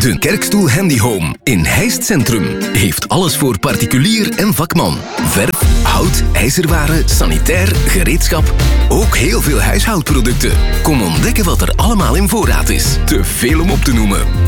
De Kerkstoel Handy Home in Heist Centrum heeft alles voor particulier en vakman. Verf, hout, ijzerwaren, sanitair, gereedschap. Ook heel veel huishoudproducten. Kom ontdekken wat er allemaal in voorraad is. Te veel om op te noemen.